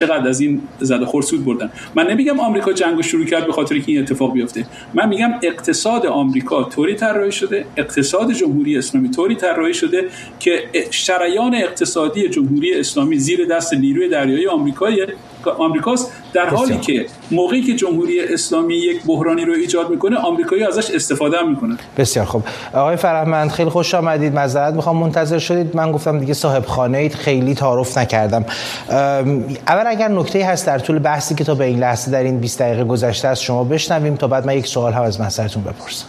چقدر از این زد و خورد سود بردن. من نمیگم آمریکا جنگو شروع کرد به خاطر که این اتفاق بیفته، من میگم اقتصاد آمریکا طوری طراحی شده، اقتصاد جمهوری اسلامی طوری طراحی شده که شریان اقتصادی جمهوری اسلامی زیر دست نیروی دریایی آمریکاست، در حالی که موقعی که جمهوری اسلامی یک بحرانی رو ایجاد میکنه آمریکایی ازش استفاده میکنه. بسیار خوب آقای فرهمند، خیلی خوش آمدید. معذرت میخوام منتظر شدید، من گفتم دیگه صاحب خانه اید، خیلی تعارف نکردم. اول اگر نکته‌ای هست در طول بحثی که تا به این لحظه در این 20 دقیقه گذشته از شما بشنویم تا بعد من یک سوال هم از محضرتون بپرسم.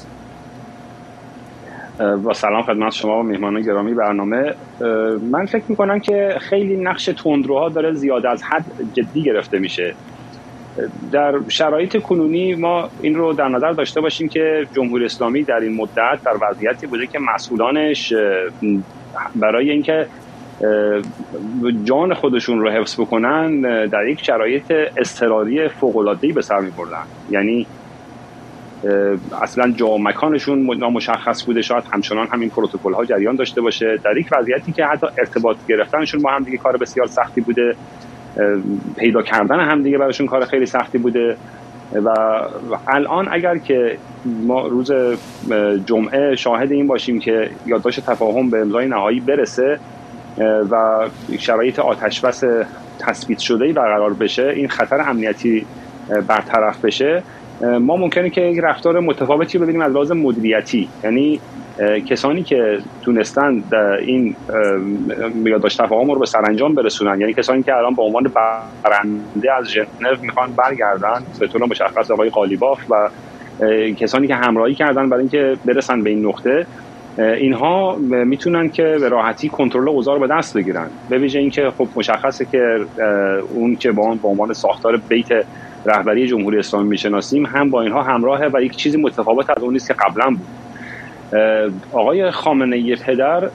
با سلام خدمت شما و مهمانان گرامی برنامه. من فکر میکنم که خیلی نقش تندروها داره زیاد از حد جدی گرفته میشه. در شرایط کنونی ما این رو در نظر داشته باشیم که جمهوری اسلامی در این مدت در وضعیتی بوده که مسئولانش برای اینکه جان خودشون رو حفظ بکنن در یک شرایط اضطراری فوق‌العاده‌ای به سر می‌بردن. یعنی اصلا جا و مکانشون نامشخص بوده، شاید همچنان همین پروتکل‌ها جریان داشته باشه، در یک وضعیتی که حتی ارتباط گرفتنشون با هم دیگه کار بسیار سختی بوده، پیدا کردن هم دیگه براشون کار خیلی سختی بوده. و الان اگر که ما روز جمعه شاهد این باشیم که یادداشت تفاهم به امضای نهایی برسه و شرایط آتش‌بس تثبیت شده‌ای برقرار بشه، این خطر امنیتی برطرف بشه، ما ممکنه که یک رفتار متفاوتی ببینیم از لحاظ مدیریتی. یعنی کسانی که تونستن این یادداشت تفاهم رو به سرانجام برسونن، یعنی کسانی که الان به عنوان برنده از ژنو میخوان برگردن، به طور مشخص آقای قالیباف و کسانی که همراهی کردن برای اینکه برسن به این نقطه، اینها میتونن که به راحتی کنترل اوضاع رو به دست بگیرن. به ویژه اینکه خب مشخصه که اون که با عنوان ساختار بیت رهبری جمهوری اسلامی میشناسیم هم با اینها همراهه و یک چیزی متفاوت از اون نیست که قبلا بود. آقای خامنه‌ای پدر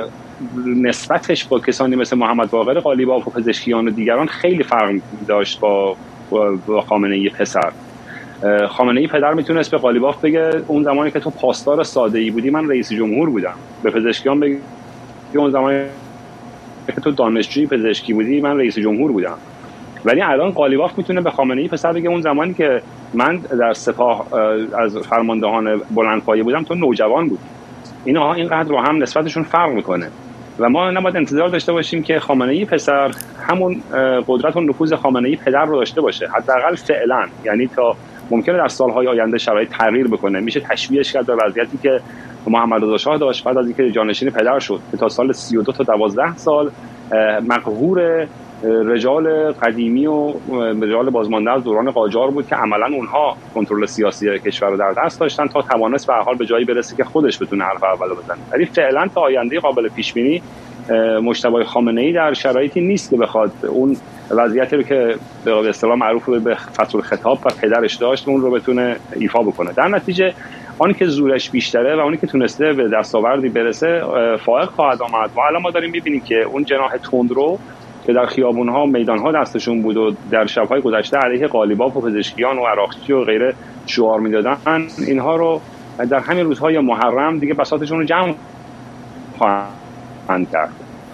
نسبتش با کسانی مثل محمد باقر قالیباف و پزشکیان و دیگران خیلی فرق داشت با خامنه‌ای پسر. خامنه‌ای پدر میتونست به قالیباف بگه اون زمانی که تو پاسدار ساده‌ای بودی من رئیس جمهور بودم، به پزشکیان بگه اون زمانی که تو دانشجوی پزشکی بودی من رئیس جمهور بودم. ولی الان قالیباف میتونه به خامنه‌ای پسر بگه اون زمانی که من در سپاه از فرماندهان بلندپایه بودم تو نوجوان بودی. اینها اینقدر با هم نسبتشون فرق میکنه و ما نباید انتظار داشته باشیم که خامنه‌ای پسر همون قدرت و نفوذ خامنه‌ای پدر رو داشته باشه، حداقل فعلا. یعنی تا ممکنه در سالهای آینده شرایط تغییر بکنه، میشه تشبیهش کرد به وضعیتی که محمد رضا شاه داشت بعد از اینکه جانشین پدر شد، که تا سال 32 تا 12 سال مقهور رجال قدیمی و رجال بازمانده از دوران قاجار بود که عملا اونها کنترل سیاسی کشور رو در دست داشتن تا توانست به هر حال به جایی برسه که خودش بتونه حرف اولو بزنه. ولی فعلا تا آینده قابل پیش بینی مجتبی خامنه‌ای در شرایطی نیست که بخواد اون وضعیتی رو که به اصطلاح معروف به فصل خطاب و پدرش داشت اون رو بتونه ایفا بکنه. در نتیجه آنی که زورش بیشتره و اونی که تونسته به دستاوردی برسه فائق خواهد آمد. و الان ما داریم می‌بینیم که اون جناح تندرو که در خیابون‌ها و میدان‌ها دستشون بود و در شب‌های گذشته علیه قالیباف و پزشکیان و عراقچی و غیره شعار می‌دادن، اینها رو در همین روزهای محرم دیگه بساطشون رو جمع خواهند کرد.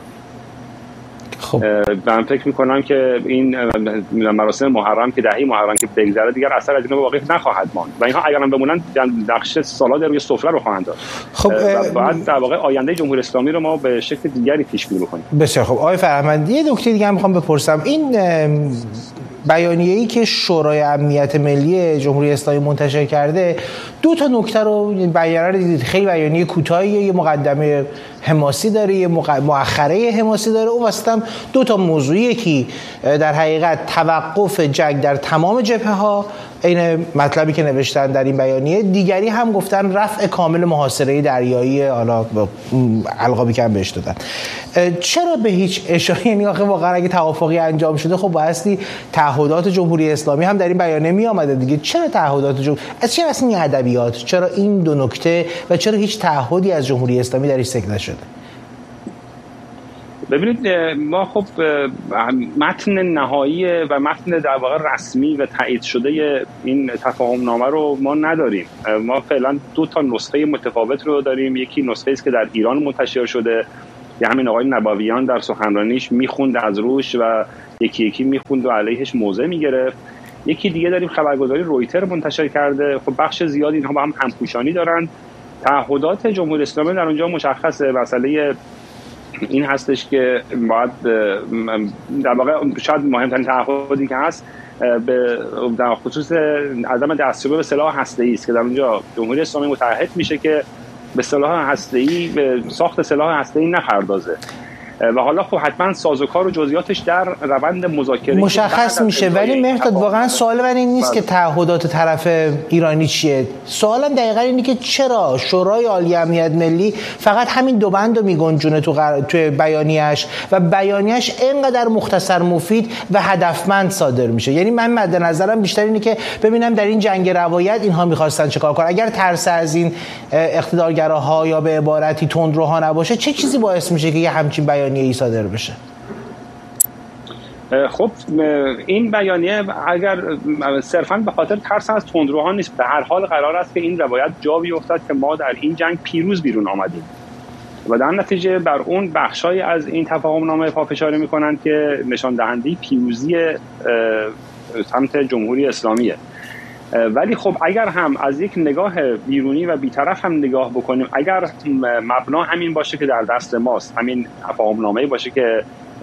خب من فکر می‌کنم که این مراسم محرم که دهه محرم که بگذره دیگر اثر از اینو واقعی نخواهد ماند و اینها اگر هم بمونن نقش سالاد روی سفره رو خواهند داشت. خب بعد در واقع آینده جمهوری اسلامی رو ما به شکل دیگری پیش بینی بکنیم. بسیار خب آقای فرهمند، یه نکته دیگه هم می‌خوام بپرسم. این بیانیه‌ای که شورای امنیت ملی جمهوری اسلامی منتشر کرده دو تا نکته رو بیانیه رو دیدید، خیلی بیانیه کوتاهیه، یه مقدمه حماسی داره، یه مؤخره حماسی داره، اون وسط هم دو تا موضوعی، یکی در حقیقت توقف جنگ در تمام جبهه‌ها، این مطلبی که نوشتن در این بیانیه، دیگری هم گفتن رفع کامل محاصره دریایی، حالا القابی که هم بهش دادن. چرا به هیچ اشاره، یعنی آخه واقعا اگه توافقی انجام شده خب بایستی تعهدات جمهوری اسلامی هم در این بیانیه می آمده دیگه، چرا تعهدات از چه اصلا این ادبیات، چرا این دو نکته و چرا هیچ تعهدی از جمهوری اسلامی درش ذکر نشده؟ ببینید ما خب متن نهایی و متن در واقع رسمی و تایید شده این تفاهم نامه رو ما نداریم. ما فعلا دو تا نسخه متفاوت رو داریم. یکی نسخه است که در ایران منتشر شده که همین آقای نبویان در سخنرانیش میخوند از روش و یکی یکی میخوند و علیهش موضع میگرفت. یکی دیگه داریم خبرگزاری رویتر منتشر کرده. خب بخش زیادی اینها با هم همپوشانی دارن. تعهدات جمهوری اسلامی در اونجا مشخصه. مسئله این هستش که باید در واقع شاید مهمترین تعهدی که هست در خصوص عدم دستیابی به سلاح هسته‌ای است که در اونجا جمهوری اسلامی متعهد میشه که به سلاح هسته‌ای، به ساخت سلاح هسته‌ای نپردازه و حالا خب حتما سازوکار و جزئیاتش در روند مذاکره مشخص میشه. ولی مهرداد واقعا سوال من این نیست که تعهدات طرف ایرانی چیه. سوالم دقیقاً اینه که چرا شورای عالی امنیت ملی فقط همین دو بند رو میگنجونه توی بیانیه‌اش و بیانیه‌اش اینقدر مختصر مفید و هدفمند صادر میشه. یعنی من مد نظرم بیشتر اینه که ببینم در این جنگ روایت اینها می‌خواستن چیکار کنن. اگر ترس از این اقتدارگراها یا به عبارتی تندروها نباشه، چه چیزی باعث میشه که یه همچین بیانیه‌ای صادر بشه؟ خب این بیانیه اگر صرفاً به خاطر ترس از تندروها نیست، به هر حال قرار است که این روایت جا بیفتد که ما در این جنگ پیروز بیرون آمدیم و در نتیجه بر اون بخشای از این تفاهم نامه پافشاری میکنن که نشان دهنده پیروزی سمت جمهوری اسلامیه. ولی خب اگر هم از یک نگاه بیرونی و بی‌طرف هم نگاه بکنیم، اگر مبنا همین باشه که در دست ماست، همین تفاهم نامه‌ای باشه که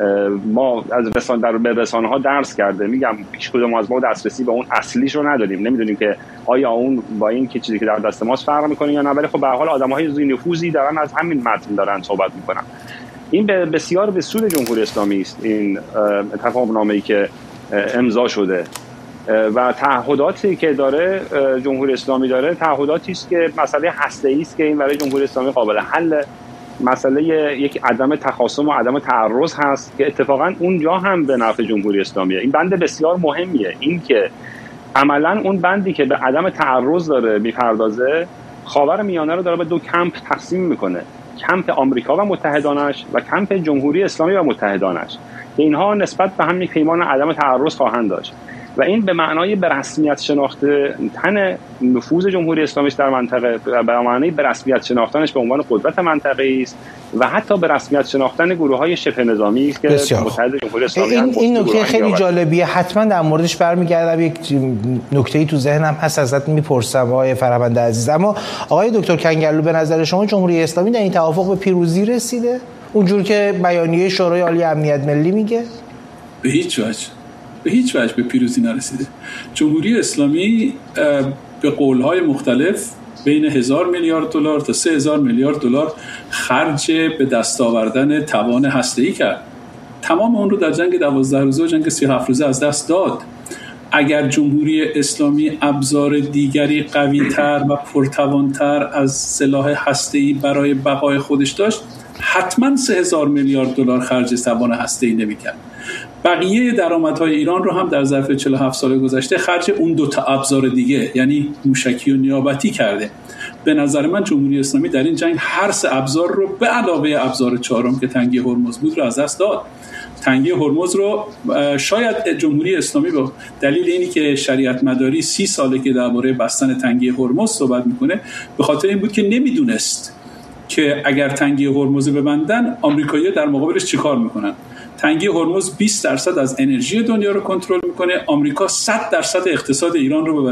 ما از رسانه‌ها درس کرده، میگم هیچ کدوم از ما دسترسی به اون اصلیش رو نداریم، نمیدونیم که آیا اون با این که چیزی که در دست ماست فرق میکنه یا نه، ولی خب به هر حال آدم‌های ذو نفوذی دارن از همین متن دارن صحبت میکنن. این بسیار به سود جمهوری اسلامی است این تفاهم نامه‌ای که امضا شده و تعهداتی که داره جمهوری اسلامی داره تعهداتی است که مسئله هسته‌ای است که این برای جمهوری اسلامی قابل حل. مسئله یک عدم تخاصم و عدم تعرض هست که اتفاقا اونجا هم به نفع جمهوری اسلامیه. این بند بسیار مهمیه، این که عملا اون بندی که به عدم تعرض داره میپردازه خاورمیانه رو داره به دو کمپ تقسیم میکنه، کمپ آمریکا و متحدانش و کمپ جمهوری اسلامی و متحدانش که اینها نسبت به همین پیمان عدم تعرض خواهند داشت و این به معنای به رسمیت شناختن نفوذ جمهوری اسلامی در منطقه، به معنای به رسمیت شناختنش به عنوان قدرت منطقه‌ای است و حتی به رسمیت شناختن گروه‌های شبه نظامی است که متحد جمهوری اسلامی هستند. این نکته خیلی جالبیه، حتما در موردش برمیگردم. یک نکته‌ای تو ذهنم هست ازت میپرسم آقای فرهمند عزیز. اما آقای دکتر کنگرلو، به نظر شما جمهوری اسلامی در این توافق به پیروزی رسیده اونجور که بیانیه شورای عالی امنیت ملی میگه؟ به هیچ وجه به پیروزی نرسیده. جمهوری اسلامی به قولهای مختلف بین 1000 میلیارد دلار تا 3000 میلیارد دلار خرج به دست آوردن توان هسته‌ای کرد. تمام اون رو در جنگ 12 روزه و جنگ 37 روزه از دست داد. اگر جمهوری اسلامی ابزار دیگری قوی‌تر و پرتوان‌تر از سلاح هسته‌ای برای بقای خودش داشت، حتما 3000 میلیارد دلار خرج توان هسته‌ای نمی‌کرد. بقیه درآمدهای ایران رو هم در ظرف 47 سال گذشته خرج اون دو تا ابزار دیگه یعنی موشکی و نیابتی کرده. به نظر من جمهوری اسلامی در این جنگ هر سه ابزار رو به علاوه ابزار چهارم که تنگی هرمز بود رو از دست داد. تنگی هرمز رو شاید جمهوری اسلامی به دلیل اینی که شریعت مداری 30 ساله که درباره بستن تنگی هرمز صحبت میکنه، به خاطر این بود که نمیدونست که اگر تنگی هرمز ببندن آمریکایی‌ها در مقابلش چیکار میکنن. تنگی هرمز 20% از انرژی دنیا رو کنترل میکنه. آمریکا 100% اقتصاد ایران رو به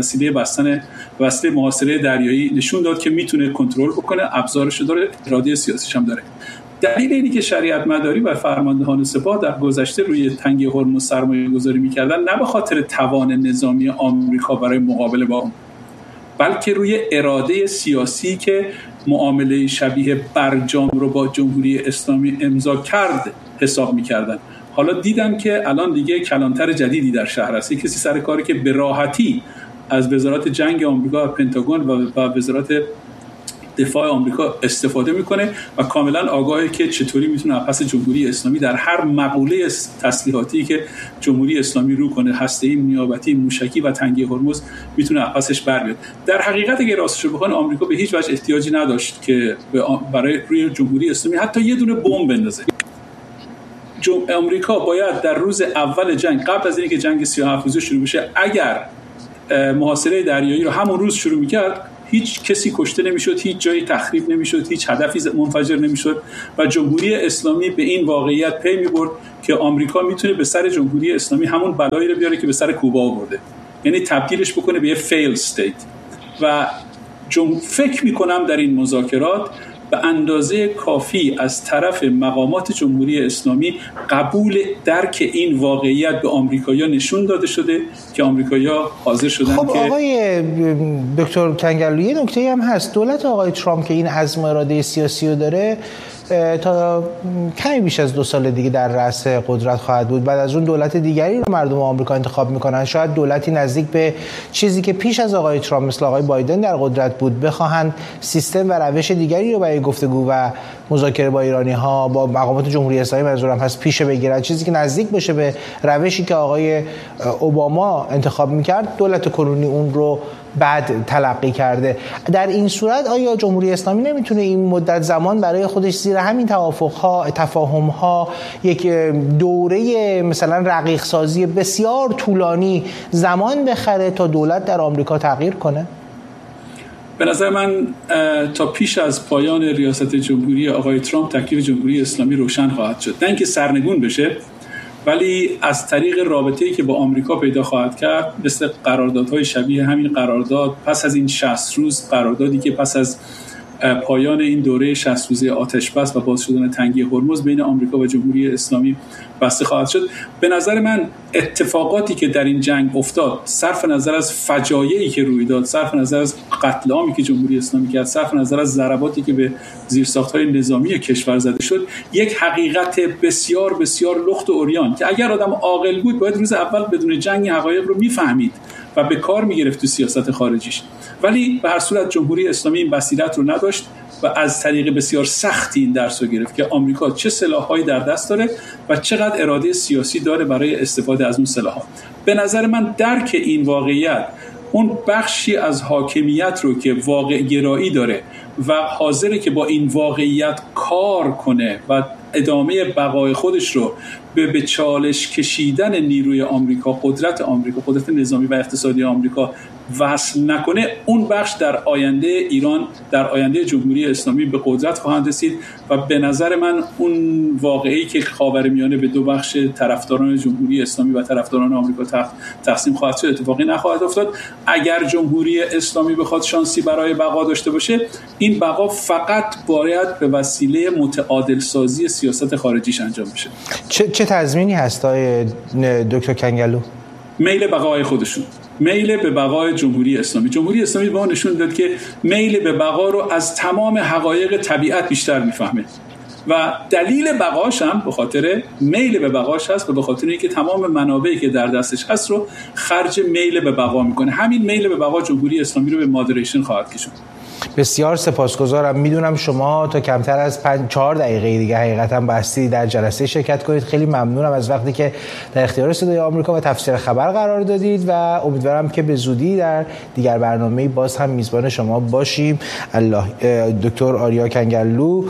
وسیله محاصره دریایی نشون داد که میتونه کنترل بکنه، ابزارش داره، اراده سیاسیش هم داره. دلیل اینی که شریعت مداری و فرماندهان سپاه در گذشته روی تنگی هرمز سرمایه گذاری میکردن، نه به خاطر توان نظامی آمریکا برای مقابله با اون، بلکه روی اراده سیاسی که معامله شبیه برجام رو با جمهوری اسلامی امضا کرد حساب می‌کردن. حالا دیدن که الان دیگه کلانتر جدیدی در شهر هست، کسی سر کاری که به راحتی از وزارت جنگ آمریکا، پنتاگون و وزارت دفاع آمریکا استفاده میکنه و کاملا آگاهه که چطوری میتونه از پس جمهوری اسلامی در هر مقوله تسلیحاتی که جمهوری اسلامی رو کنه، هسته‌ای، نیابتی، موشکی و تنگی هرمز، میتونه از پسش بر بیاد. در حقیقت اگه راستشو بخواین آمریکا به هیچ وجه احتیاجی نداشت که برای روی جمهوری اسلامی حتی یه دونه بمب بندازه. آمریکا باید در روز اول جنگ، قبل از اینکه جنگ 37 روزه شروع بشه، اگر محاصره دریایی رو همون روز شروع می‌کرد، هیچ کسی کشته نمیشد، هیچ جایی تخریب نمیشد، هیچ هدفی منفجر نمیشد و جمهوری اسلامی به این واقعیت پی میبرد که آمریکا میتونه به سر جمهوری اسلامی همون بلایی رو بیاره که به سر کوبا آورده، یعنی تبدیلش بکنه به یه فیل استیت. و فکر میکنم در این مذاکرات به اندازه کافی از طرف مقامات جمهوری اسلامی قبول درک این واقعیت به آمریکایی‌ها نشون داده شده که آمریکایی‌ها حاضر شدن. خب آقای دکتر کنگلو، یه نکته هم هست، دولت آقای ترامپ که این عزم اراده سیاسی رو داره تا کمی بیش از 2 سال دیگه در رأس قدرت خواهد بود. بعد از اون دولت دیگری رو مردم آمریکا انتخاب میکنن، شاید دولتی نزدیک به چیزی که پیش از آقای ترامپ مثل آقای بایدن در قدرت بود بخواهند سیستم و روش دیگری رو برای گفتگو و مذاکره با ایرانی ها با مقامات جمهوری اسلامی منظورم هست پیش بگیرن، چیزی که نزدیک بشه به روشی که آقای اوباما انتخاب میکرد. دولت کنونی اون رو بعد تلقی کرده. در این صورت آیا جمهوری اسلامی نمیتونه این مدت زمان برای خودش زیر همین توافق‌ها، تفاهم‌ها، یک دوره مثلا رقیق سازی بسیار طولانی زمان بخره تا دولت در آمریکا تغییر کنه؟ به نظر من تا پیش از پایان ریاست جمهوری آقای ترامپ تکلیف جمهوری اسلامی روشن خواهد شد. نه اینکه سرنگون بشه، ولی از طریق رابطه‌ای که با آمریکا پیدا خواهد کرد، مثل قراردادهای شبیه همین قرارداد پس از این 60 روز، قراردادی که پس از پایان این دوره 60 روزه آتش‌بس و باز شدن تنگی هرمز بین آمریکا و جمهوری اسلامی بسته خواهد شد. به نظر من اتفاقاتی که در این جنگ افتاد، صرف نظر از فجایعی که روی داد، صرف نظر از قتل عامی که جمهوری اسلامی کرد، صرف نظر از ضرباتی که به زیرساخت‌های نظامی کشور زده شد، یک حقیقت بسیار بسیار لخت و عریان که اگر آدم عاقل بود باید روز اول بدون جنگ حقایق رو میفهمید و به کار میگرفت تو سیاست خارجیش. ولی به هر صورت جمهوری اسلامی این بصیرت رو نداشت و از طریق بسیار سختی این درس رو گرفت که آمریکا چه سلاح‌هایی در دست داره و چقدر اراده سیاسی داره برای استفاده از اون سلاح‌ها. به نظر من درک این واقعیت، اون بخشی از حاکمیت رو که واقع گرایی داره و حاضره که با این واقعیت کار کنه و ادامه بقای خودش رو به چالش کشیدن نیروی آمریکا، قدرت نظامی و اقتصادی آمریکا وصل نکنه، اون بخش در آینده ایران، در آینده جمهوری اسلامی به قدرت خواهند رسید و به نظر من اون واقعی که خاورمیانه به 2 بخش طرفداران جمهوری اسلامی و طرفداران آمریکا تقسیم خواهد شد اتفاقی نخواهد افتاد. اگر جمهوری اسلامی بخواد شانسی برای بقا داشته باشه، این بقا فقط باید به وسیله متعادل سازی سیاست خارجیش انجام بشه. چه تضمینی هست دکتر کنگلو؟ میل بقای خودشون، میل به بقای جمهوری اسلامی. جمهوری اسلامی به ما نشون داد که میل به بقا رو از تمام حقایق طبیعت بیشتر میفهمه و دلیل بقاش هم به خاطر میل به بقاش هست و به خاطر اینکه تمام منابعی که در دستش هست رو خرج میل به بقا میکنه. همین میل به بقا جمهوری اسلامی رو به مادریشن خواهد کشوند. بسیار سپاسگزارم. میدونم شما تا کمتر از 4 دقیقه دیگه حقیقتا باستی در جلسه شرکت کنید. خیلی ممنونم از وقتی که در اختیار صدای آمریکا و تفسیر خبر قرار دادید و امیدوارم که به زودی در دیگر برنامه‌ای باز هم میزبان شما باشیم. دکتر آریا کنگلو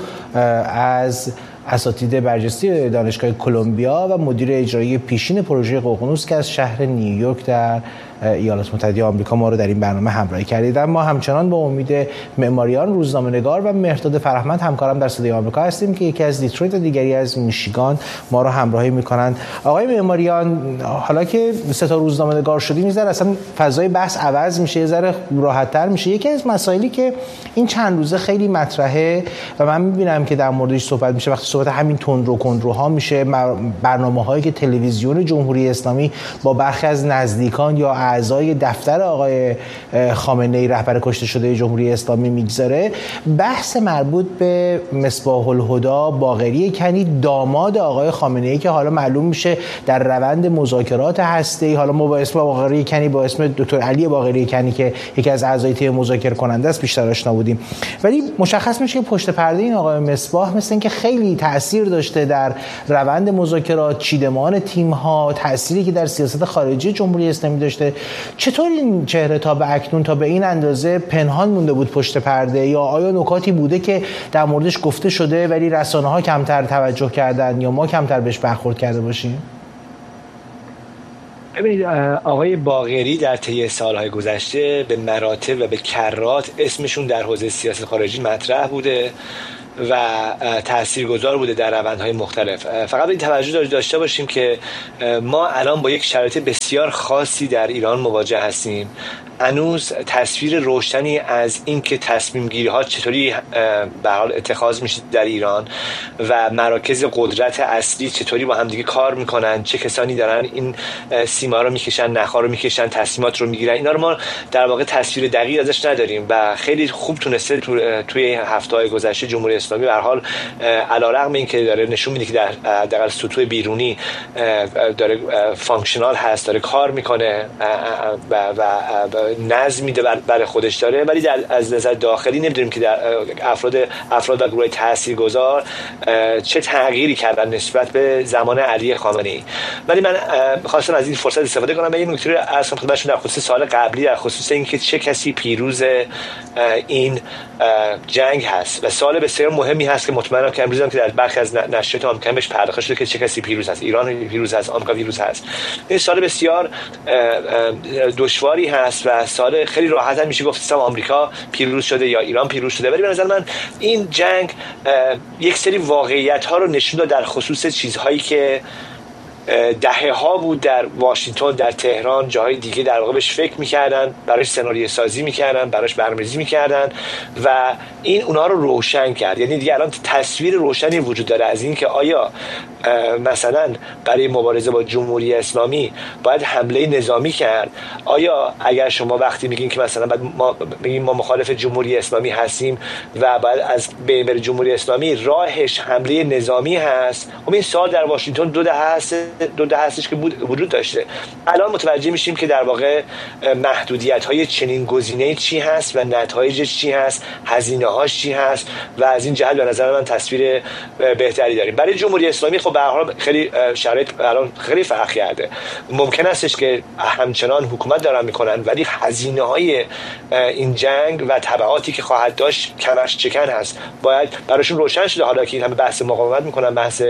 از اساتید برجسته دانشگاه کلمبیا و مدیر اجرایی پیشین پروژه ققنوس که از شهر نیویورک در ایالات متحده آمریکا ما رو در این برنامه همراهی کردید. ما همچنان با امید معماریان، روزنامه‌نگار و مهرداد فرهمند همکارم در صدای آمریکا هستیم که یکی از دیترویت و دیگری از میشیگان ما رو همراهی میکنند. آقای معماریان، حالا که 3 تا روزنامه‌نگار شدیم یه ذره اصلا فضای بحث عوض میشه، یه ذره راحت‌تر میشه. یکی از مسائلی که این چند روزه خیلی مطرحه و من میبینم که در موردش صحبت میشه، وقتی صحبت همین تندروها میشه، برنامه‌هایی که تلویزیون جمهوری اسلامی با برخی از نزدیکان یا اعضای دفتر آقای خامنه‌ای رهبر کشته شده جمهوری اسلامی میگذاره، بحث مربوط به مصباح الهدی باقری کنی، داماد آقای خامنه‌ای که حالا معلوم میشه در روند مذاکرات هسته‌ای، حالا ما با اسم باقری کنی، با اسم دکتر علی باقری کنی که یکی از اعضای تیم مذاکره کننده است بیشتر آشنا بودیم، ولی مشخص میشه که پشت پرده این آقای مصباح مثل اینکه خیلی تاثیر داشته در روند مذاکرات، چیدمان تیم‌ها، تأثیری که در سیاست خارجی جمهوری اسلامی داشته. چطور این چهره تا به اکنون تا به این اندازه پنهان مونده بود پشت پرده، یا آیا نکاتی بوده که در موردش گفته شده ولی رسانه‌ها کمتر توجه کردن یا ما کمتر بهش برخورد کرده باشیم؟ ببینید آقای باقری در طی سالهای گذشته به مراتب و به کرات اسمشون در حوزه سیاست خارجی مطرح بوده و تاثیرگذار بوده در روندهای مختلف. فقط این توجه داشته باشیم که ما الان با یک شرایط بسیار خاصی در ایران مواجه هستیم. هنوز تصویر روشنی از این که تصمیم گیری ها چطوری به حال اتخاذ میشه در ایران و مراکز قدرت اصلی چطوری با همدیگه کار میکنن، چه کسانی دارن این سیما رو میکشن، نخا رو میکشن، تصمیمات رو میگیرن، اینا رو ما در واقع تصویر دقیق ازش نداریم و خیلی خوب تونسته توی هفته‌های گذشته جمهوری اسلامی به هر حال علیرغم اینکه داره نشون میده که در سطوح بیرونی داره فانکشنال هست، داره کار میکنه و نظمی برای خودش داره، ولی از نظر داخلی نمیدونیم که در افراد و گروه تاثیرگذار چه تغییری کردن نسبت به زمان علی خامنه‌ای. ولی من خواستم از این فرصت استفاده کنم و این نکته رو عرض کنم خدمتتون در خصوص سال قبلی، در خصوص اینکه چه کسی پیروز این جنگ هست و سال بسیار مهمی هست که مطمئنم که امروز هم که در برخی از نشریات آمریکایی بهش پرداخته شده که چه کسی پیروز هست. ایران پیروز هست، آمریکا پیروز هست. این سال بسیار دشواری هست و سال خیلی راحت هم میشه گفت آمریکا پیروز شده یا ایران پیروز شده، ولی به نظر من این جنگ یک سری واقعیت ها رو نشون داد در خصوص چیزهایی که دهه ها بود در واشنگتن، در تهران، جاهای دیگه در واقع بهش فکر میکردن، براش سناریو سازی میکردن، براش برنامه‌ریزی میکردن و این اونها رو روشن کرد. یعنی دیگه الان تصویر روشنی وجود داره از این که آیا مثلا برای مبارزه با جمهوری اسلامی باید حمله نظامی کرد. آیا اگر شما وقتی میگین که مثلا ما مخالف جمهوری اسلامی هستیم و باید از بین بره جمهوری اسلامی، راهش حمله نظامی هست. خب این سال در واشنگتن دو دهه هستش که وجود داشته. الان متوجه میشیم که در واقع محدودیت‌های چنین گزینه‌ای چی هست و نتایجش چی هست، هزینه‌هاش چی هست و از این جهت به نظر من تصویر بهتری داریم. برای جمهوری اسلامی خب به هر حال خیلی شرایط الان خیلی فرق کرده. ممکن استش که همچنان حکومت دارن میکنن ولی هزینه‌های این جنگ و تبعاتی که خواهد داشت کمرش چکن هست. باید براشون روشن شده حالا که این همه بحث مقاومت میکنن، بحث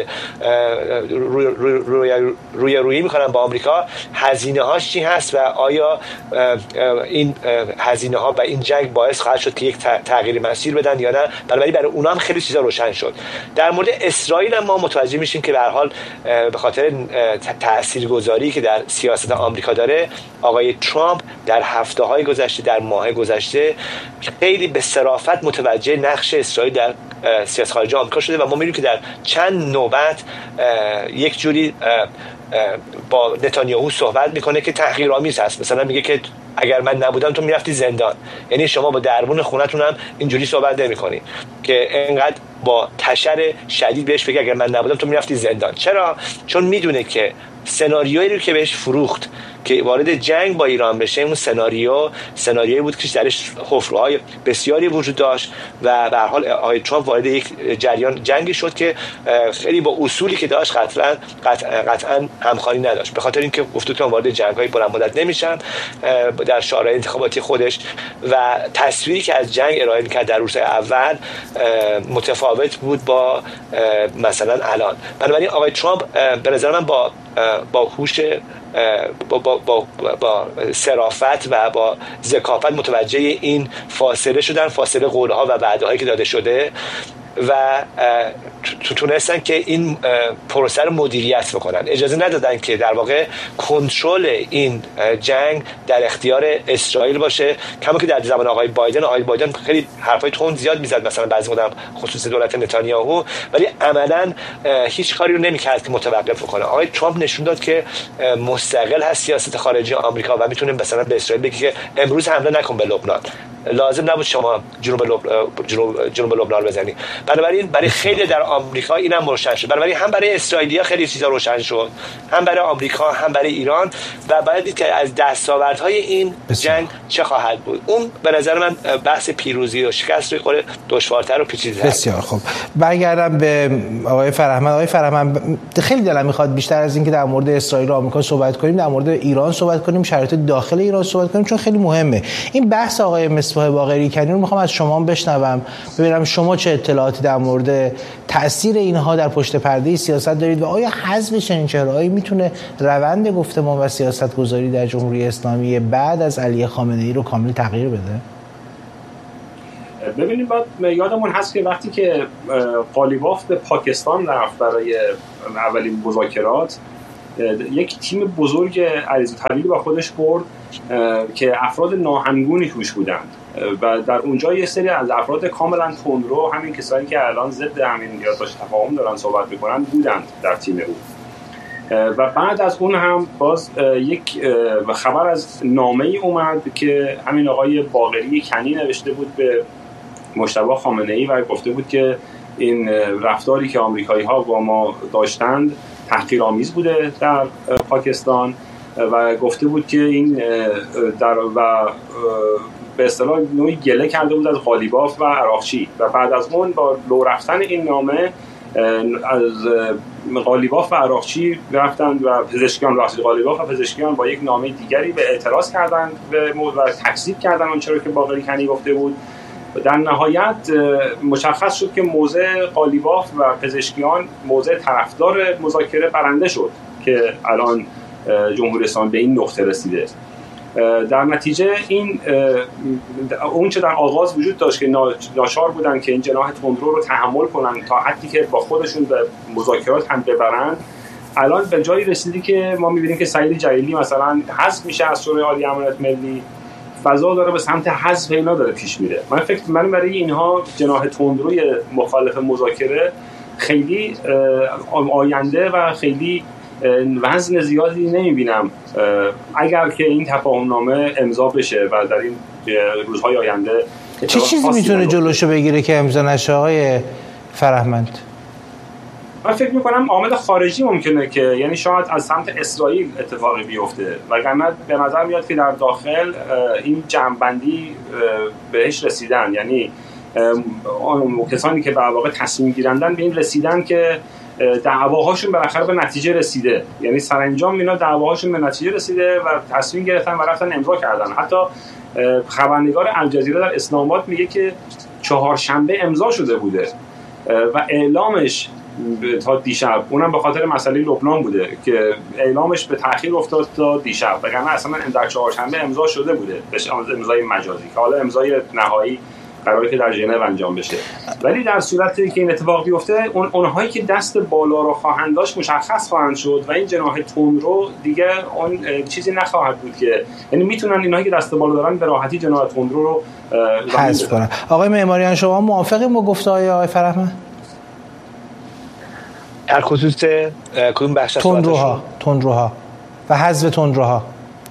روی میکنن با آمریکا، هزینه هاش چی هست و آیا این هزینه ها و این جنگ باعث خواهد شد که یک تغییر مسیر بدن یا نه. بنابراین برای اونا هم خیلی چیزا روشن شد. در مورد اسرائیل هم ما متوجه میشیم که به هر حال به خاطر تاثیرگذاری که در سیاست آمریکا داره، آقای ترامپ در هفته‌های گذشته، در ماه گذشته خیلی به صرافت متوجه نقش اسرائیل در سیاست خارجی آمریکا شده و ما می‌بینیم که در چند نوبت یک جوری با نتانیاهو صحبت میکنه که تحقیرآمیز هست. مثلا میگه که اگر من نبودم تو میرفتی زندان. یعنی شما با دربون خونتون هم اینجوری صحبت نمی‌کنی که اینقدر با تشر شدید بهش بگه اگر من نبودم تو میرفتی زندان. چرا؟ چون میدونه که سناریویی رو که بهش فروخت که وارد جنگ با ایران بشه، اون سناریویی بود که درش حفره‌های بسیاری وجود داشت و به هر حال آقای ترامپ وارد یک جریان جنگی شد که خیلی با اصولی که داشت قطعاً همخوانی نداشت. به خاطر اینکه گفت تو وارد جنگ‌های بلند مدت نمیشم در شورای انتخاباتی خودش و تصویری که از جنگ ارائه می‌کرد در روزهای اول متفاوت بود با مثلا الان. بنابراین آقای ترامپ به نظر من با هوش با صرافت و با ذکاوت متوجه این فاصله شدن، فاصله قولها و وعده‌هایی که داده شده و تونستن که این پروسه رو مدیریت بکنن. اجازه ندادن که در واقع کنترل این جنگ در اختیار اسرائیل باشه، کما که در زمان آقای بایدن خیلی حرفای تند زیاد میزد، مثلا بعضی موقع خصوص دولت نتانیاهو، ولی عملاً هیچ کاری رو نمیکرد که متوقف کنه. آقای ترامپ نشون داد که مستقل هست سیاست خارجی آمریکا و میتونه مثلا به اسرائیل بگه که امروز حمله نکن به لبنان، لازم نبود شما جنوب لبنان بزنی. بنابراین برای خیلی در آمریکا اینم روشن شد. بنابراین هم برای اسرائیلیا خیلی چیزا روشن شد، هم برای آمریکا، هم برای ایران و باید دید که از دستاوردهای این جنگ چه خواهد بود. اون به نظر من بحث پیروزی و شکست روی قول دشوارتر و پیچیده‌تر. بسیار خوب. برگردم به آقای فرهمند. آقای فرهمند، خیلی دلم میخواد بیشتر از اینکه در مورد اسرائیل و آمریکا صحبت کنیم، در مورد ایران صحبت کنیم، شرایط داخل ایران صحبت کنیم، چون خیلی مهمه. این بحث آقای مصباح باقری کنی رو میخوام از شما بشنوم، ببینم شما چه اطلاعاتی در مورد تأثیر اینها در پشت پرده سیاست دارید و آیا حذف چنین چهره‌هایی میتونه روند گفتمان و سیاست‌گذاری در جمهوری اسلامی بعد از علی خامنه‌ای رو کامل تغییر بده؟ ببینید، باید یادمون هست که وقتی که قالیباف به پاکستان رفت برای اولین مذاکرات، یک تیم بزرگ عریض الطویلی با خودش برد که افراد ناهمگونی توش بودند و در اونجا یه سری از افراد کاملا تندرو، همین کسانی که الان ضد همین یادداشت تفاهم دارن صحبت میکنن، بودند در تیم او. و بعد از اون هم باز یک خبر از نامه‌ای اومد که همین آقای باقری کنی نوشته بود به مجتبی خامنه‌ای و گفته بود که این رفتاری که آمریکایی‌ها با ما داشتند تحقیرآمیز بوده در پاکستان و گفته بود که این به اصطلاح نوعی گله کرده بود از قالیباف و عراقچی و بعد از اون با لو رفتن این نامه از قالیباف و عراقچی رفتند و پزشکیان قالیباف و پزشکیان با یک نامه دیگری به اعتراض کردند و تکذیب کردند اون چرا که باقری کنی گفته بود. در نهایت مشخص شد که موضع قالیباف و پزشکیان موضع طرفدار مذاکره برنده شد که الان جمهوری اسلامی به این نقطه رسیده. در نتیجه این اون چه در آغاز وجود داشت که ناچار بودن که این جناح تندرو رو تحمل کنن تا حدی که با خودشون به مذاکرات هم ببرن، الان به جایی رسیدی که ما می‌بینیم که سعید جلیلی مثلا حذف میشه از شورای عالی امنیت ملی، فضا داره به سمت حذف اینا داره پیش میره. من برای اینها جناح تندروی مخالف مذاکره خیلی آینده و خیلی وزن زیادی نمیبینم اگر که این تفاهم نامه امضا بشه و در این روزهای آینده. چه چیزی میتونه جلوشو بگیره که امضا نشه آقای فرهمند؟ من فکر میکنم عامل خارجی ممکنه که یعنی شاید از سمت اسرائیل اتفاقی بیفته، وگرنه به نظر میاد که در داخل این جمع‌بندی بهش رسیدن، یعنی کسانی که به واقع تصمیم گیرندن به این رسیدن که دعواهاشون بالاخره به نتیجه رسیده، یعنی سرانجام اینا دعواهاشون به نتیجه رسیده و تصمیم گرفتن و رفتن امضا کردن. حتی خبرنگار الجزیره در اسلام آباد میگه که چهارشنبه امضا شده بوده و اعلامش تا دیشب، اونم به خاطر مسئله لبنان بوده که اعلامش به تأخیر افتاد تا دیشب، وگرنه اصلا در چهارشنبه امضا شده بوده، امضای مجازی که حالا امضای نهایی قراره که در ژنو انجام بشه. ولی در صورتی که این اتفاق بیفته، اونهایی که دست بالا رو خواهند داشت مشخص خواهند شد و این جناح تندرو دیگه اون چیزی نخواهد بود که، یعنی میتونن اینهایی که دست بالا دارن به راحتی جناح تندرو رو حذف کنن. آقای معماریان، شما موافقین با گفته‌های آقای فرهمند در خصوص کدوم بخش از تندروها و حذف تندروها؟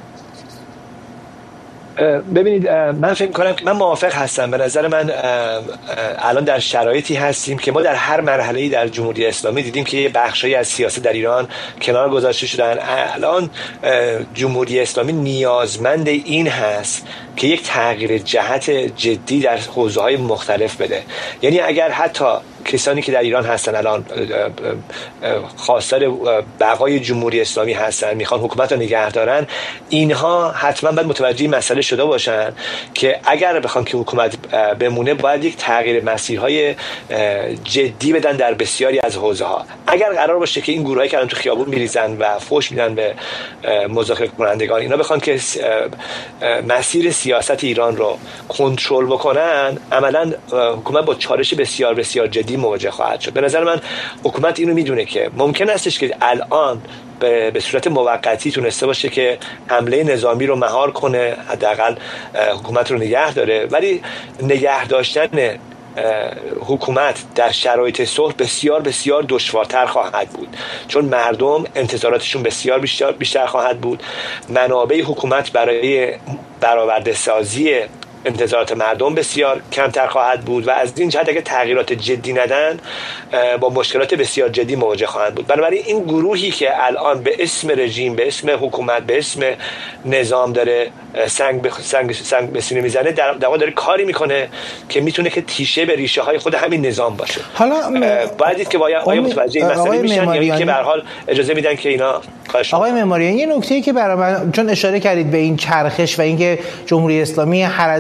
ببینید، من فکر می‌کنم که من موافق هستم. به نظر من الان در شرایطی هستیم که ما در هر مرحله‌ای در جمهوری اسلامی دیدیم که یه بخشایی از سیاست در ایران کنار گذاشته شدن. الان جمهوری اسلامی نیازمند این هست که یک تغییر جهت جدی در حوزه‌های مختلف بده. یعنی اگر حتی کسانی که در ایران هستن الان خواستار بقای جمهوری اسلامی هستن، میخوان حکومت رو نگه دارن، اینها حتما باید متوجه مسئله شده باشن که اگر بخوان که حکومت بمونه باید یک تغییر مسیرهای جدی بدن در بسیاری از حوزه ها. اگر قرار باشه که این گروهایی که الان تو خیابون میریزن و فحش میدن به مذاکره کنندگان، اینا بخوان که مسیر سیاست ایران رو کنترل بکنن، عملا حکومت با چالش بسیار بسیار جدی مواجه خواهد شد. به نظر من حکومت اینو میدونه که ممکن استش که الان به صورت موقتی تونسته باشه که حمله نظامی رو مهار کنه، حداقل حکومت رو نگه داره، ولی نگه داشتن حکومت در شرایط صلح بسیار بسیار دشوارتر خواهد بود، چون مردم انتظاراتشون بسیار بیشتر خواهد بود. منابع حکومت برای برآورده سازی انتظارات مردم بسیار کمتر خواهد بود و از این جهت اگه تغییرات جدی ندن با مشکلات بسیار جدی مواجه خواهند بود. بنابراین این گروهی که الان به اسم رژیم، به اسم حکومت، به اسم نظام داره سنگ به سینه میزنه، در واقع داره کاری میکنه که میتونه که تیشه به ریشه های خود همین نظام باشه. حالا باید دید که آیا متوجه این مسئله میشن یا اینکه به هر حال اجازه میدن که اینا آقای معماریان، یه نکته‌ای که برای من، چون اشاره کردید به این چرخش و اینکه جمهوری اسلامی هر از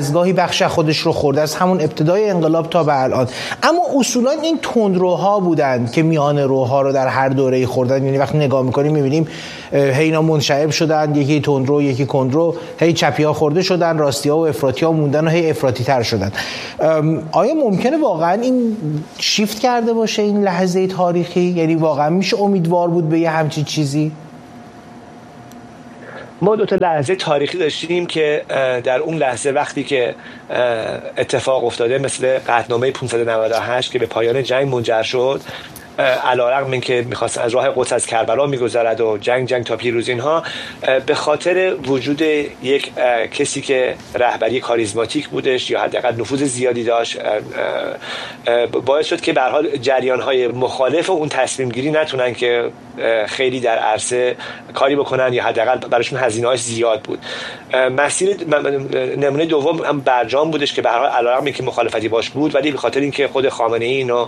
از گاهی بخش خودش رو خورده از همون ابتدای انقلاب تا به الان. اما اصولا این تندروها بودند که میان روها رو در هر دوره‌ای خوردن. یعنی وقتی نگاه می‌کنیم می‌بینیم هی اینا منشعب شدن، یکی تندرو یکی کندرو، هی چپی‌ها خورده شدن، راستی‌ها و افراطی‌ها موندن و هی افراطی‌تر شدن. آیا ممکنه واقعا این شیفت کرده باشه این لحظه تاریخی؟ یعنی واقعا میشه امیدوار بود به یه همچین چیزی؟ ما دو تا لحظه تاریخی داشتیم که در اون لحظه وقتی که اتفاق افتاده مثل قطعنامه 598 که به پایان جنگ منجر شد، علی‌رغم اینکه می‌خواست از راه قدس از کربلا می‌گذرد و جنگ تا پیروزی، اینها به خاطر وجود یک کسی که رهبری کاریزماتیک بودش یا حداقل نفوذ زیادی داشت باعث شد که به هر حال جریان‌های مخالف اون تصمیم گیری نتونن که خیلی در عرصه کاری بکنن یا حداقل براشون هزینه‌اش زیاد بود. مسیر نمونه دوم هم برجام بودش که به هر حال علی‌رغم اینکه مخالفتی باش بود ولی به خاطر اینکه خود خامنه‌ای اینو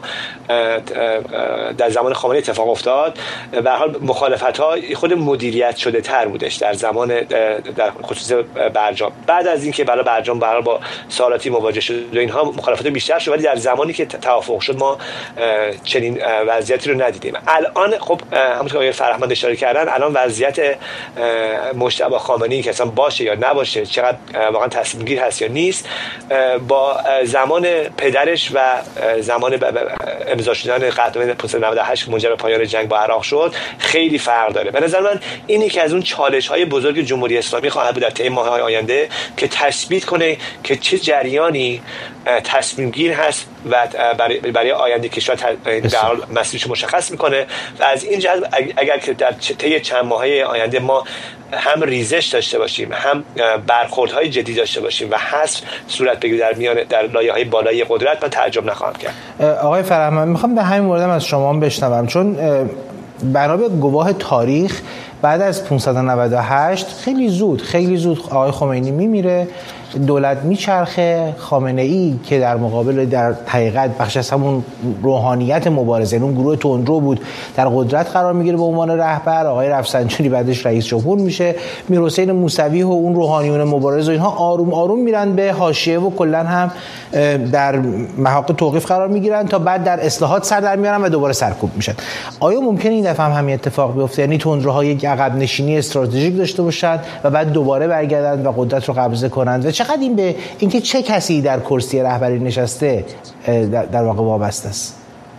در زمان خامنه‌ای اتفاق افتاد، به هر حال مخالفت‌ها خود مدیریت شده تر بودش در زمان در خصوص برجام. بعد از اینکه برای برجام با سوالاتی مواجه شد و اینها مخالفت بیشتر شد، ولی در زمانی که توافق شد ما چنین وضعیتی رو ندیدیم. الان خب همونطور که آقای فرهمند اشاره کردن، الان وضعیت مجتبی خامنه‌ای که اصلا باشه یا نباشه، چقدر واقعا تصمیم گیر هست یا نیست، با زمان پدرش و زمان امضا شدن قطعنامه 598 که منجر به پایان جنگ با عراق شد خیلی فرق داره. به نظر من اینی که از اون چالش‌های بزرگ جمهوری اسلامی خواهد بود در طی ماه‌های آینده که تثبیت کنه که چه جریانی تصمیم گیر هست و برای آینده کشور در حال مسیرش مشخص میکنه و از این جهت اگر که در طی چند ماهه آینده ما هم ریزش داشته باشیم، هم برخوردهای جدی داشته باشیم و حذف صورت بگیره در لایه‌های بالای قدرت، من تعجب نخواهم کرد. آقای فرهمند، میخوام به همین مورد از شما بشنوم، چون بنا به گواه تاریخ بعد از 598 خیلی زود آقای خمینی میمیره، دولت میچرخه، خامنه‌ای که در مقابل در حقیقت بخش از همون روحانیت مبارزه، اون گروه تندرو بود، در قدرت قرار میگیره به عنوان رهبر. آقای رفسنجانی بعدش رئیس جمهور میشه، میرحسین موسوی و اون روحانیون مبارز و اینها آروم آروم میرن به حاشیه و کلا هم در محاق توقیف قرار میگیرن تا بعد در اصلاحات سر در میارن و دوباره سرکوب میشن. آیا ممکنه این دفعه هم همین اتفاق بیفته؟ یعنی تندروها یک عقب نشینی استراتژیک داشته باشن و بعد دوباره برگردن و قدرت رو قبضه کنن؟ و چقدر این به اینکه چه کسی در کرسی رهبری نشسته در واقع وابسته است؟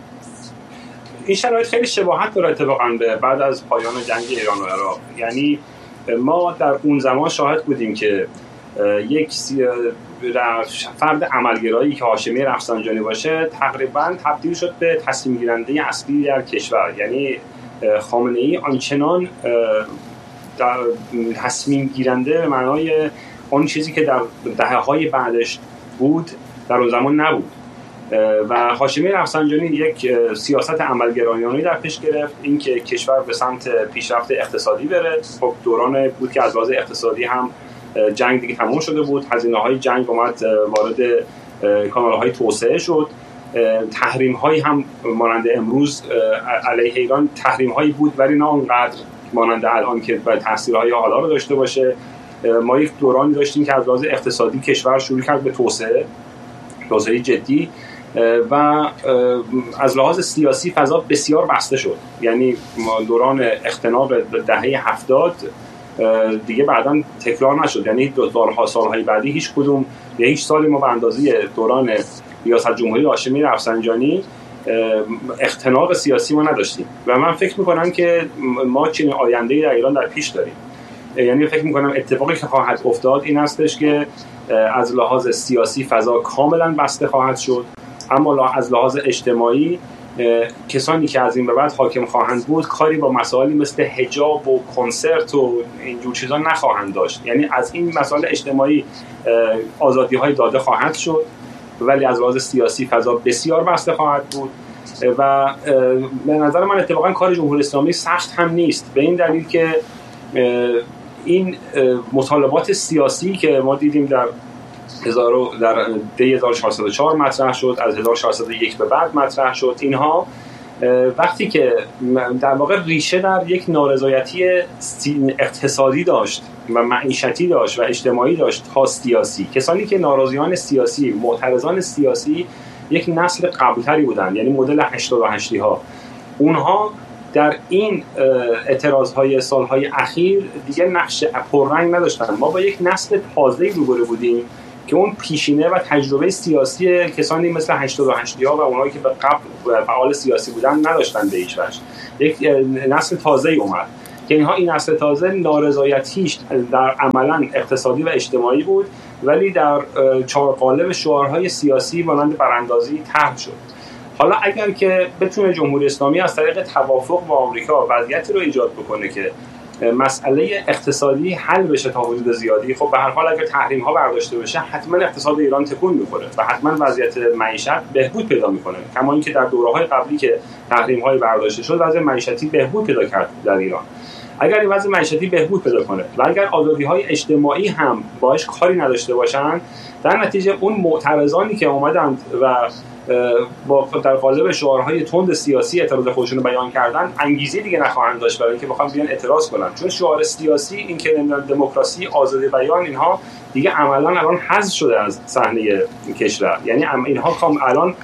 این شرایط خیلی شباهت داره اتفاقاً به بعد از پایان جنگ ایران و عراق. یعنی ما در اون زمان شاهد بودیم که یک فرد عملگرایی که هاشمی رفسنجانی باشه تقریباً تبدیل شد به تصمیم گیرنده اصلی در کشور. یعنی خامنه‌ای آنچنان در تصمیم گیرنده به معنای اون چیزی که در دهه‌های بعدش بود در اون زمان نبود و هاشمی رفسنجانی یک سیاست عملگرایانه‌ای در پیش گرفت، این که کشور به سمت پیشرفت اقتصادی بره. خب دوران بود که از لحاظ اقتصادی هم جنگ دیگه تموم شده بود، هزینه‌های جنگ اومد وارد کانال‌های توسعه شد، تحریم‌هایی هم مانند امروز علیه ایران تحریم‌هایی بود ولی نه اونقدر مانند الان که تاثیرهای حالا رو داشته باشه. ما یک دورانی داشتیم که از لحاظ اقتصادی کشور شروع کرد به توسعه جدی و از لحاظ سیاسی فضا بسیار بسته شد. یعنی دوران اختناق دهه 70 دیگه بعداً تکرار نشد. یعنی سالهای بعدی هیچ سالی ما به اندازه دوران ریاست جمهوری هاشمی رفسنجانی اختناق سیاسی ما نداشتیم و من فکر میکنم که ما چنین آینده‌ای در ایران در پیش داریم. یعنی فکر میکنم اتفاقی که خواهد افتاد این هستش که از لحاظ سیاسی فضا کاملا بسته خواهد شد، اما از لحاظ اجتماعی کسانی که از این به بعد حاکم خواهند بود کاری با مسائلی مثل حجاب و کنسرت و اینجور چیزا نخواهند داشت. یعنی از این مسائل اجتماعی آزادی‌های داده خواهد شد ولی از لحاظ سیاسی فضا بسیار بسته خواهد بود و به نظر من اتفاقا کار جمهوری اسلامی سخت هم نیست، به این دلیل که این مطالبات سیاسی که ما دیدیم در 1404 مطرح شد، از 1401 به بعد مطرح شد، اینها وقتی که در واقع ریشه در یک نارضایتی اقتصادی داشت و معیشتی داشت و اجتماعی داشت تا سیاسی. کسانی که ناراضیان سیاسی، معترضان سیاسی یک نسل قبلتری بودن، یعنی مدل 88 ها. اونها در این اعتراضهای سالهای اخیر دیگه نقش پررنگ نداشتن. ما با یک نسل تازه‌ای روبرو بودیم که اون پیشینه و تجربه سیاسی کسانی مثل 88 ها و اونایی که به قبل فعال سیاسی بودن نداشتن به هیچ وجه. یک نسل تازه‌ای اومد که این نسل تازه نارضایتیش در عملاً اقتصادی و اجتماعی بود، ولی در چهارقالب شعارهای سیاسی مانند براندازی طرح شد. حالا اگر که بتونه جمهوری اسلامی از طریق توافق با آمریکا وضعیتی رو ایجاد بکنه که مسئله اقتصادی حل بشه تا حدود زیادی، خب به هر حال اگر تحریم ها برداشته بشه حتما اقتصاد ایران تکون می‌خوره و حتما وضعیت معیشت بهبود پیدا می‌کنه، کما اینکه در دوره‌های قبلی که تحریم های برداشته شد وضع معیشتی بهبود پیدا کرد در ایران. اگر این وضع معیشتی بهبود پیدا کنه و اگر آزادی‌های اجتماعی هم باهاش کاری نداشته باشن، در نتیجه اون معترضانی که اومدند و با در قالب شعارهای تند سیاسی اعتراض خودشون رو بیان کردن انگیزه دیگه نخواهند داشت برای اینکه بخوام بیان اعتراض کنن، چون شعار سیاسی این که دموکراسی، آزادی بیان، اینها دیگه عملاً الان حذف شده از صحنه کشور. یعنی اینها الان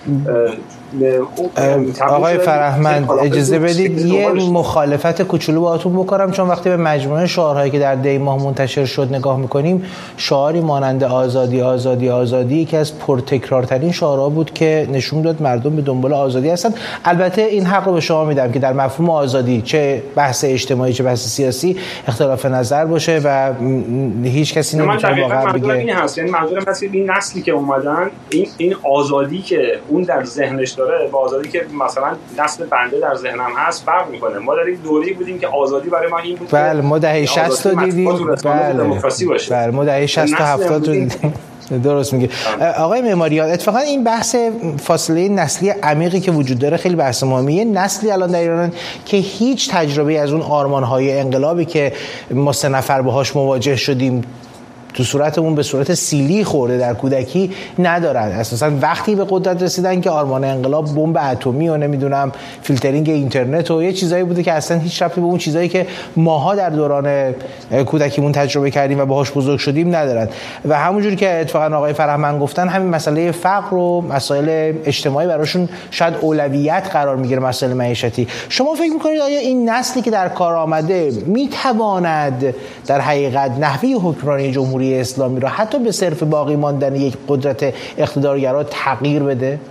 آقای فرهمند اجازه بدید یه مخالفت کوچولو باهاتون بکنم، چون وقتی به مجموعه شعارهایی که در دی ماه منتشر شد نگاه میکنیم، شعاری مانند آزادی آزادی آزادی یکی از پرتکرارترین شعارها بود که نشون داد مردم به دنبال آزادی هستن. البته این حق رو به شما میدم که در مفهوم آزادی چه بحث اجتماعی چه بحث سیاسی اختلاف نظر باشه و هیچ کسی نمیتونه واقعا بگه. این هست، یعنی منظورم این نسلی که اومدن این آزادی که اون در ذهنش داره با آزادی که مثلا نسل بنده در ذهنم هست فرق میکنه. ما در یک دوره‌ای بودیم که آزادی برای ما این بود، بله ما دهه 60 رو دیدیم، بله ما دهه 60 تا 70 رو دیدیم. درست میگه آقای معماریان. اتفاقا این بحث فاصله نسلی عمیقی که وجود داره خیلی بحث مهمیه. نسلی الان در ایران که هیچ تجربه از اون آرمان‌های انقلابی که ما 3 نفر باهاش مواجه شدیم تو صورتمون به صورت سیلی خورده در کودکی ندارن. اساسا وقتی به قدرت رسیدن که آرمان انقلاب بمب اتمی و نمیدونم فیلترینگ اینترنت و یه چیزایی بوده که اصلا هیچ ربطی به اون چیزایی که ماها در دوران کودکیمون تجربه کردیم و باهاش بزرگ شدیم ندارن. و همونجوری که اتفاقا آقای فرهمند گفتن، همین مسئله فقر و مسائل اجتماعی براشون شاید اولویت قرار میگیره، مسائل معیشتی. شما فکر میکنید آیا این نسلی که در کار آمده میتواند در حقیقت نحوه حکمرانی جمهوری اسلامی را حتی به صرف باقی ماندن یک قدرت اقتدارگرا تغییر بده؟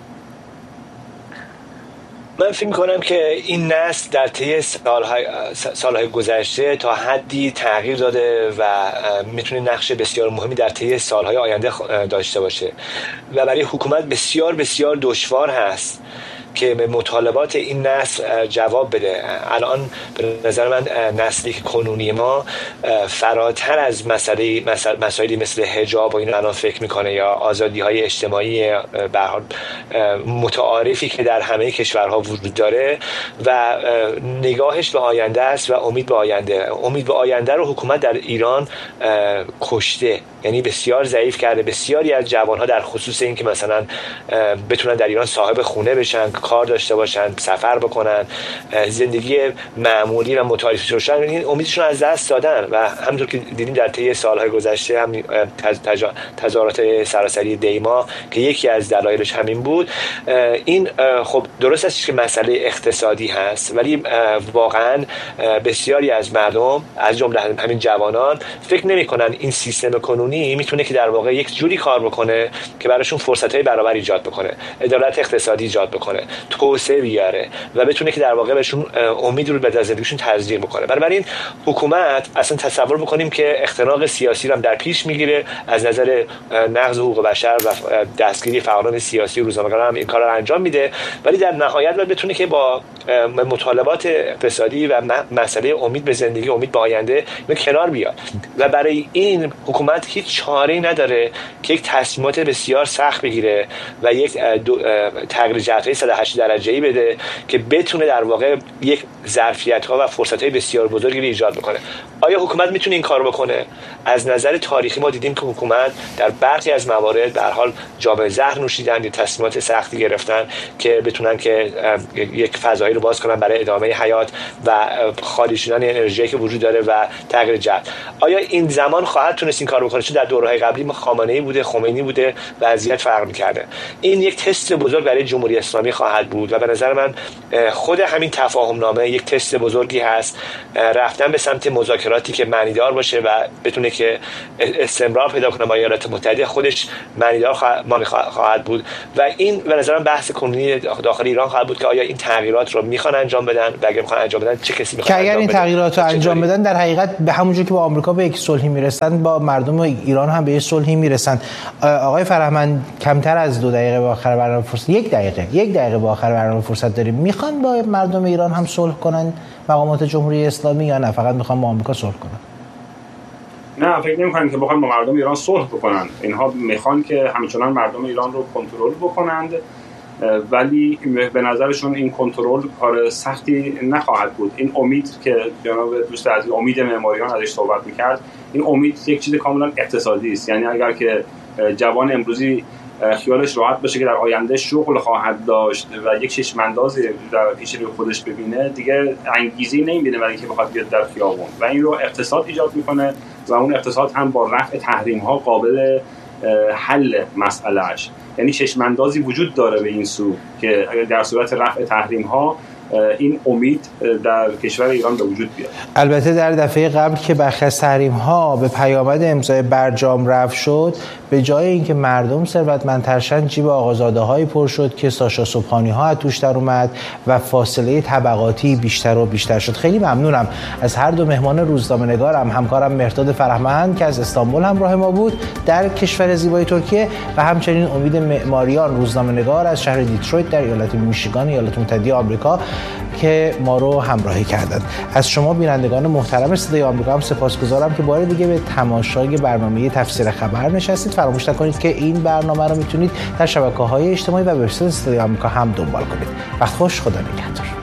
من فکر می‌کنم که این نسل در طی سالهای گذشته تا حدی تغییر داده و میتونه نقش بسیار مهمی در طی سالهای آینده داشته باشه و برای حکومت بسیار بسیار دشوار هست که به مطالبات این نسل جواب بده. الان به نظر من نسلی که کنونی ما فراتر از مسائلی مثل حجاب و این الان فکر میکنه یا آزادی‌های اجتماعی به حال متعارفی که در همه کشورها وجود داره و نگاهش به آینده است و امید به آینده رو حکومت در ایران کشته، یعنی بسیار ضعیف کرده. بسیاری از جوانها در خصوص این که مثلا بتونن در ایران صاحب خونه بشن، کار داشته باشن، سفر بکنن، زندگی معمولی و متعارف باشن، این امیدشون از دست دادن. و همونطور که دیدیم در طی سالهای گذشته هم تظاهرات سراسری دیما که یکی از دلایلش همین بود. این خب درست است که مسئله اقتصادی هست، ولی واقعا بسیاری از مردم از جمله همین جوانان فکر نمی‌کنن این سیستم کنونی میتونه که در واقع یک جوری کار بکنه که براشون فرصت‌های برابر ایجاد بکنه، عدالت اقتصادی ایجاد بکنه، توسعه بیاره و بتونه که در واقع بهشون امید رو به زندگیشون تزریق بکنه. بنابراین حکومت اصلا تصور بکنیم که اختناق سیاسی رو هم در پیش میگیره از نظر نقض حقوق بشر و دستگیری فعالان سیاسی و روزنامه‌نگاران هم این کارا رو انجام میده، ولی در نهایت باید بتونه که با مطالبات اقتصادی و مسئله امید به زندگی، امید به آینده کنار بیاد. و برای این حکومت هیچ چاره‌ای نداره که یک تصمیمات بسیار سخت بگیره و یک تغییر جهت‌های 8 درجه‌ای بده که بتونه در واقع یک ظرفیت‌ها و فرصت‌های بسیار بزرگی رو ایجاد بکنه. آیا حکومت میتونه این کارو بکنه؟ از نظر تاریخی ما دیدیم که حکومت در برخی از موارد به هر حال جام زهر نوشیدن یا تصمیمات سختی گرفتن که بتونن که یک فضایی رو باز کنن برای ادامه حیات و خالی شدن انرژی که وجود داره و تغییر جو. آیا این زمان خواهد تونست این کارو بکنه؟ چون در دوره‌های قبلی خامنه‌ای بوده، خمینی بوده، وضعیت فرق می‌کرده. این یک تست بزرگ برای جمهوری اسلامی خواهد بود و به نظر من خود همین تفاهم نامه یک تست بزرگی هست، رفتن به سمت مذاکراتی که معنیدار باشه و بتونه که استمرار پیدا کنه با ایالات متحده، خودش معنیدار خواهد بود و این به نظر من بحث کنونی داخل ایران خواهد بود که آیا این تغییرات رو میخوان انجام بدن و اگر میخوان انجام بدن چه کسی میخواد اگر این تغییرات رو انجام بدن در حقیقت به همونجوری که با آمریکا به یک صلحی میرسن با مردم ایران هم به یک صلحی میرسن. آقای فرهمند، کمتر از 2 دقیقه به آخر برنامه فرصت، یک دقیقه به آخر برنامه فرصت داریم. میخوان با مردم ایران هم صلح کنن مقامات جمهوری اسلامی یا نه فقط میخوان با آمریکا صلح کنن؟ نه، فکر نمی‌کنم که بخوان با مردم ایران صلح بکنن. اینها میخوان که همچنان مردم ایران رو کنترل بکنند، ولی به نظرشون این کنترل کار سختی نخواهد بود. این امید که جناب دوست عزیز امید معماریان ازش صحبت می‌کرد، این امید یک چیز کاملا اقتصادی است. یعنی اگر که جوان امروزی خیالش راحت باشه که در آینده شغل خواهد داشت و یک چشم‌اندازی در پیش روی خودش ببینه، دیگه انگیزه‌ای نمی‌بینه برای اینکه بخواد بیاد در خیابون و این رو اقتصاد ایجاد می‌کنه و اون اقتصاد هم با رفع تحریم‌ها قابل حل مسئله‌اش. یعنی چشم‌اندازی وجود داره به این سو که اگر در صورت رفع تحریم‌ها این امید در کشور ایران به وجود بیاد. البته در دفعه قبل که برخی از تحریم‌ها به پیامد امضای برجام رفع شد، به جای اینکه مردم ثروتمندترشن جیب آقازاده‌هایی پر شد که ساشا صبحانی‌ها از توش در اومد و فاصله طبقاتی بیشتر و بیشتر شد. خیلی ممنونم از هر دو مهمان روزنامه‌نگارم، همکارم مهرداد فرهمند که از استانبول همراه ما بود در کشور زیبای ترکیه و همچنین امید معماریان، روزنامه‌نگار از شهر دیترویت در ایالت میشیگان ایالات متحده آمریکا که ما رو همراهی کردند. از شما بینندگان محترم صدای آمریکا هم سپاسگزارم که بار دیگه به تماشای برنامه تفسیر خبر نشستید. فراموش نکنید که این برنامه رو میتونید در شبکه‌های اجتماعی و وبسایت صدای آمریکا هم دنبال کنید. وقت خوش، خدا نگهدار.